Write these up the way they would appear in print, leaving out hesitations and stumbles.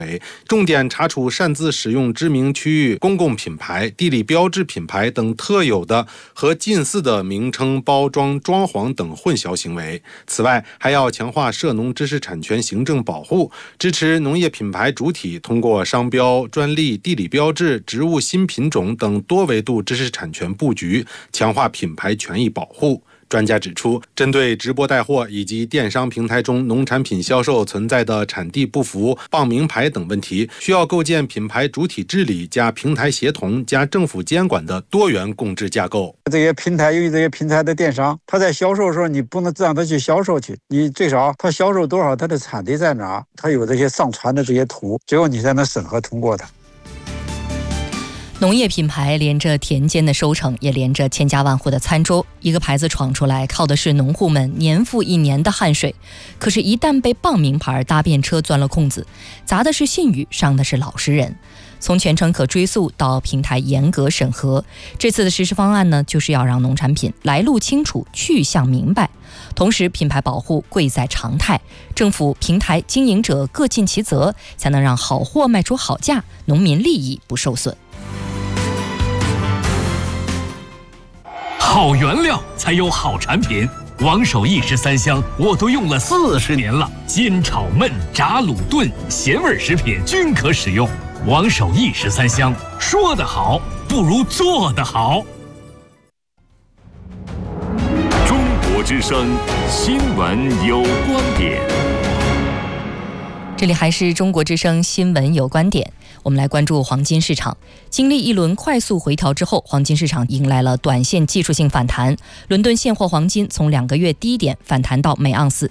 重点查处擅自使用知名区域公共品牌、地理标志品牌等特有的和近似的名称、包装、装潢等混淆行为。此外，还要强化涉农知识产权行政保护，支持农业品牌主体通过商标、专利、地理标志、植物新品种等多维度知识产权布局，强化品牌权益保护。专家指出，针对直播带货以及电商平台中农产品销售存在的产地不符、傍名牌等问题，需要构建品牌主体治理加平台协同加政府监管的多元共治架构。 这些平台，由于这些平台的电商，他在销售的时候，你不能让他去销售去，你最少他销售多少，他的产地在哪，他有这些上传的这些图，最后你才能审核通过的。 农业品牌连着田间的收成，也连着千家万户的餐桌。一个牌子闯出来，靠的是农户们年复一年的汗水。可是，一旦被傍名牌搭便车钻了空子，砸的是信誉，伤的是老实人。从全程可追溯到平台严格审核，这次的实施方案呢，就是要让农产品来路清楚、去向明白，同时品牌保护贵在常态，政府、平台经营者各尽其责，才能让好货卖出好价，农民利益不受损。 好原料才有好产品，王守义13香我都用了40年了，煎炒焖炸卤炖咸味食品均可使用。王守义13香，说得好不如做得好。 中国之声新闻有观点， 这里还是中国之声新闻有观点。我们来关注黄金市场。经历一轮快速回调之后，黄金市场迎来了短线技术性反弹。伦敦现货黄金从2个月低点反弹到每盎司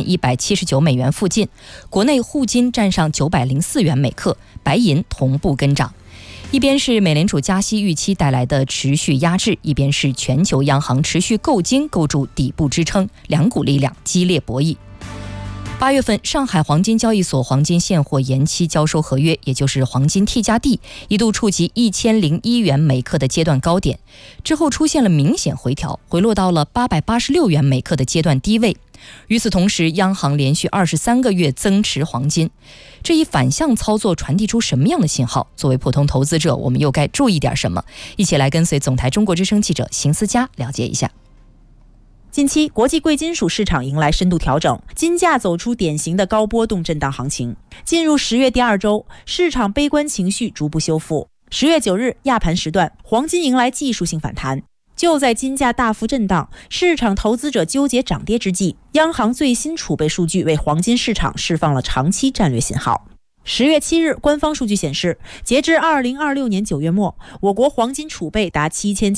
4179美元附近，国内沪金站上904元每克，白银同步跟涨。一边是美联储加息预期带来的持续压制，一边是全球央行持续购金构筑底部支撑，两股力量激烈博弈。8月份，上海黄金交易所黄金现货延期交收合约，也就是黄金 T 加 D， 一度触及1001元每克的阶段高点，之后出现了明显回调，回落到了886元每克的阶段低位。与此同时，央行连续23个月增持黄金，这一反向操作传递出什么样的信号？作为普通投资者，我们又该注意点什么？一起来跟随总台中国之声记者邢思佳了解一下。 近期，国际贵金属市场迎来深度调整，金价走出典型的高波动震荡行情。进入10月第2周，市场悲观情绪逐步修复。10月9日亚盘时段，黄金迎来技术性反弹。就在金价大幅震荡、市场投资者纠结涨跌之际，央行最新储备数据为黄金市场释放了长期战略信号。10月7日，官方数据显示，截至2026年9月末，我国黄金储备达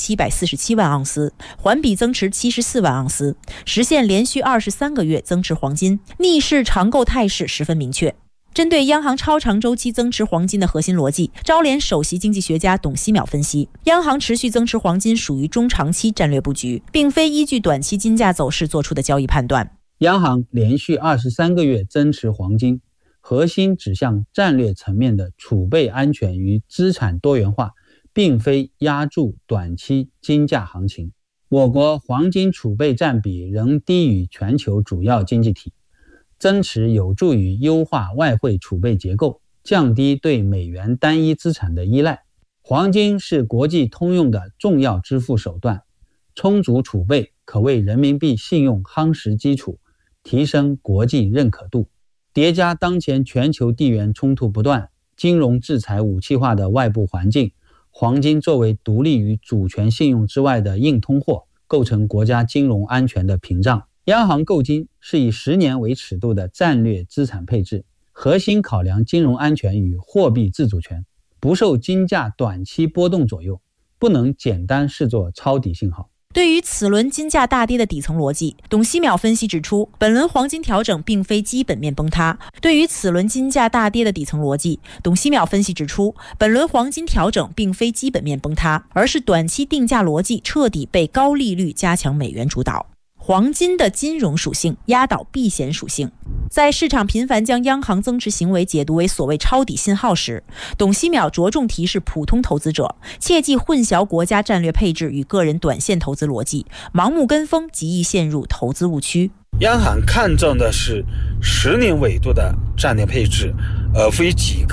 7747万盎司，环比增持74万盎司，实现连续23个月增持黄金，逆势长购态势十分明确。针对央行超长周期增持黄金的核心逻辑，招联首席经济学家董希淼分析，央行持续增持黄金属于中长期战略布局，并非依据短期金价走势做出的交易判断。 央行连续23个月增持黄金，核心指向战略层面的储备安全与资产多元化，并非压住短期金价行情。我国黄金储备占比仍低于全球主要经济体，增持有助于优化外汇储备结构，降低对美元单一资产的依赖。黄金是国际通用的重要支付手段，充足储备可为人民币信用夯实基础，提升国际认可度。叠加当前全球地缘冲突不断、金融制裁武器化的外部环境，黄金作为独立于主权信用之外的硬通货，构成国家金融安全的屏障。央行购金是以10年为尺度的战略资产配置，核心考量金融安全与货币自主权，不受金价短期波动左右，不能简单视作抄底信号。 对于此轮金价大跌的底层逻辑，董希淼分析指出，本轮黄金调整并非基本面崩塌。对于此轮金价大跌的底层逻辑，董希淼分析指出，本轮黄金调整并非基本面崩塌，而是短期定价逻辑彻底被高利率加强美元主导。黄金的金融属性压倒避险属性。在市场频繁将央行增持行为解读为所谓抄底信号时，董希淼着重提示普通投资者，切忌混淆国家战略配置与个人短线投资逻辑，盲目跟风极易陷入投资误区。 央行看重的是10年维度的战略配置，而非几个